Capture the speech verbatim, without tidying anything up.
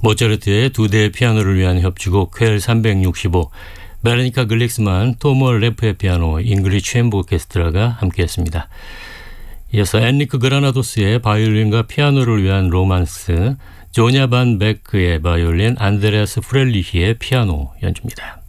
모차르트의 두 대의 피아노를 위한 협주곡 퀘 삼백육십오, 베르니카 글릭스만, 토머 레프의 피아노, 잉글리쉬 챔버 오케스트라가 함께했습니다. 이어서 엔리크 그라나도스의 바이올린과 피아노를 위한 로만스, 조냐 반 베크의 바이올린, 안드레아스 프렐리히의 피아노 연주입니다.